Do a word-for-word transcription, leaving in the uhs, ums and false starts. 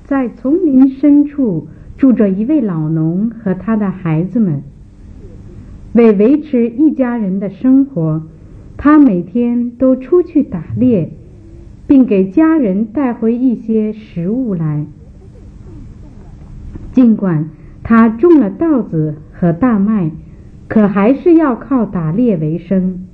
在丛林深处住着一位老农和他的孩子们。为维持一家人的生活，他每天都出去打猎，并给家人带回一些食物来。尽管他种了稻子和大麦，可还是要靠打猎为生。